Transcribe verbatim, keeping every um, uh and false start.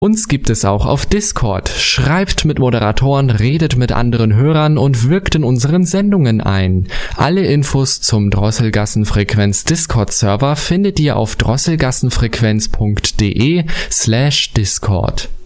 Uns gibt es auch auf Discord. Schreibt mit Moderatoren, redet mit anderen Hörern und wirkt in unseren Sendungen ein. Alle Infos zum Drosselgassenfrequenz Discord-Server findet ihr auf drosselgassenfrequenz punkt de slash Discord.